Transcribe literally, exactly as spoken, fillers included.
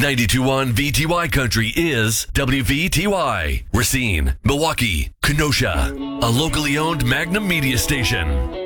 ninety-two point one V T Y Country is W V T Y. Racine, Milwaukee, Kenosha, a locally owned Magnum media station.